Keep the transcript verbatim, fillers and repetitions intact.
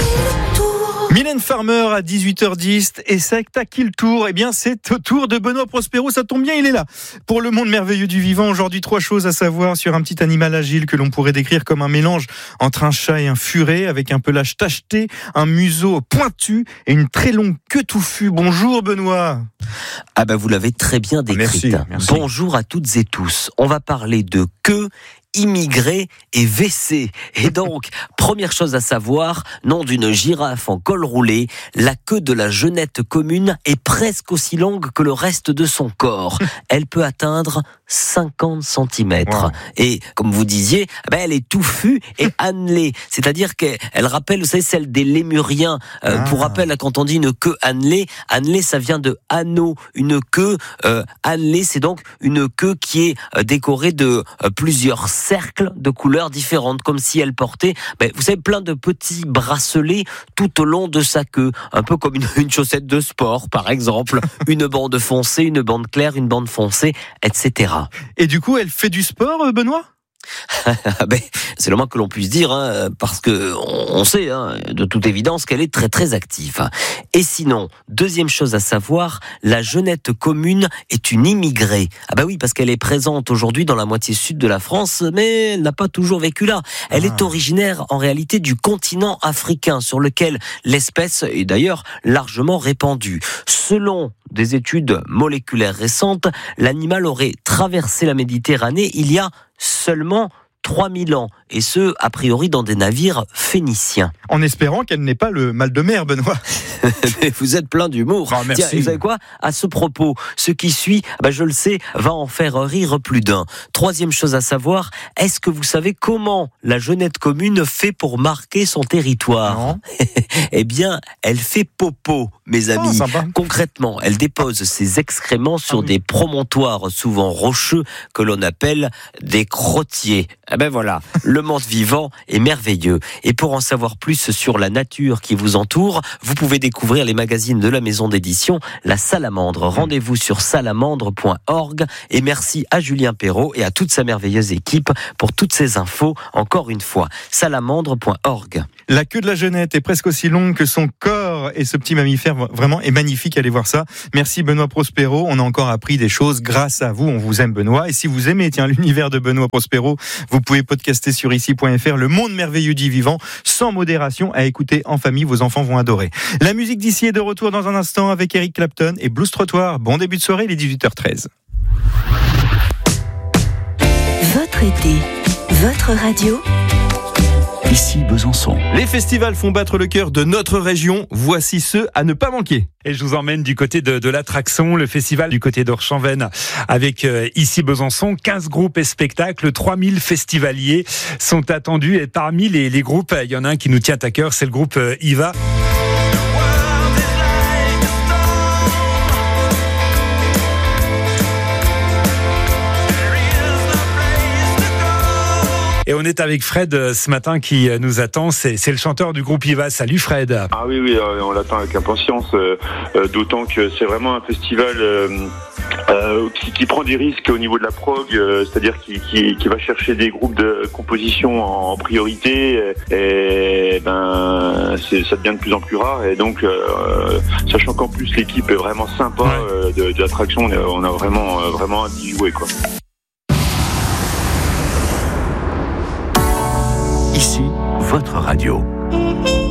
Mylène Farmer à dix-huit heures dix et c'est à qui le tour ? Eh bien c'est au tour de Benoît Prospero, ça tombe bien, il est là. Pour le monde merveilleux du vivant, aujourd'hui trois choses à savoir sur un petit animal agile que l'on pourrait décrire comme un mélange entre un chat et un furet, avec un pelage tacheté, un museau pointu et une très longue queue touffue. Bonjour Benoît. Ah ben vous l'avez très bien décrite. Merci, merci. Bonjour à toutes et tous. On va parler de queue, immigré et V C. Et donc, première chose à savoir, nom d'une girafe en col roulé, la queue de la genette commune est presque aussi longue que le reste de son corps. Elle peut atteindre cinquante centimètres. Wow. Et comme vous disiez, ben elle est touffue et annelée. C'est-à-dire qu'elle rappelle, vous savez, celle des lémuriens. Euh, ah. Pour rappel, quand on dit une queue annelée, annelée, ça vient de anneau. Une queue euh, annelée, c'est donc une queue qui est euh, décorée de euh, plusieurs cercles de couleurs différentes, comme si elle portait, ben, vous savez, plein de petits bracelets tout au long de sa queue, un peu comme une, une chaussette de sport, par exemple, une bande foncée, une bande claire, une bande foncée, et cetera. Et du coup, elle fait du sport, Benoît ? ben, c'est le moins que l'on puisse dire, hein, parce que on sait, hein, de toute évidence, qu'elle est très très active. Et sinon, deuxième chose à savoir, la genette commune est une immigrée. Ah bah oui, parce qu'elle est présente aujourd'hui dans la moitié sud de la France, mais elle n'a pas toujours vécu là. Elle ah. est originaire en réalité du continent africain, sur lequel l'espèce est d'ailleurs largement répandue. Selon des études moléculaires récentes, l'animal aurait traversé la Méditerranée il y a seulement trois mille ans, et ce, a priori, dans des navires phéniciens. En espérant qu'elle n'ait pas le mal de mer, Benoît. Mais vous êtes plein d'humour. Oh, merci. Tiens, vous savez quoi ? À ce propos, ce qui suit, bah, je le sais, va en faire rire plus d'un. Troisième chose à savoir, est-ce que vous savez comment la genette commune fait pour marquer son territoire ? Non. Eh bien, elle fait popo, mes amis. Oh, concrètement, elle dépose ses excréments sur ah, oui. des promontoires souvent rocheux que l'on appelle des crottiers. Eh ben voilà, le monde vivant est merveilleux. Et pour en savoir plus sur la nature qui vous entoure, vous pouvez découvrir les magazines de la maison d'édition La Salamandre. Rendez-vous sur salamandre point org. Et merci à Julien Perrault et à toute sa merveilleuse équipe pour toutes ces infos. Encore une fois, salamandre point org. La queue de la genette est presque aussi longue que son corps, et ce petit mammifère vraiment est magnifique, allez voir ça. Merci Benoît Prospero, on a encore appris des choses grâce à vous, on vous aime Benoît, et si vous aimez tiens, l'univers de Benoît Prospero, vous pouvez podcaster sur ici point f r le monde merveilleux du vivant, sans modération, à écouter en famille, vos enfants vont adorer. La musique d'ici est de retour dans un instant avec Eric Clapton et Blues Trottoir. Bon début de soirée, il est dix-huit heures treize. Votre été, votre radio. Ici Besançon. Les festivals font battre le cœur de notre région. Voici ceux à ne pas manquer. Et je vous emmène du côté de, de l'attraction, le festival du côté d'Orchamps-Vennes, avec euh, ici Besançon, quinze groupes et spectacles, trois mille festivaliers sont attendus. Et parmi les, les groupes, il y en a un qui nous tient à cœur, c'est le groupe euh, Iva. Et on est avec Fred ce matin qui nous attend, c'est, c'est le chanteur du groupe Iva. Salut Fred. Ah oui, oui, on l'attend avec impatience, euh, d'autant que c'est vraiment un festival euh, euh, qui, qui prend des risques au niveau de la prog, euh, c'est-à-dire qui, qui, qui va chercher des groupes de composition en priorité, et, et ben c'est, ça devient de plus en plus rare, et donc euh, sachant qu'en plus l'équipe est vraiment sympa euh, de, de l'attraction, on a, on a vraiment, euh, vraiment hâte d'y jouer, quoi. Ici, votre radio.